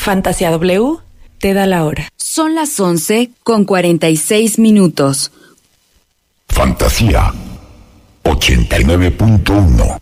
Fantasía W te da la hora. Son las 11:46. Fantasía 89.1.